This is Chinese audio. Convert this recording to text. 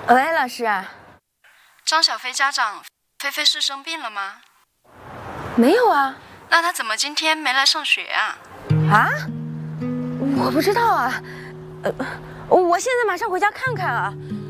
喂，老师。 张小飞家长，菲菲是生病了吗？ 没有啊。 那她怎么今天没来上学啊？ 啊？我不知道啊。我现在马上回家看看啊。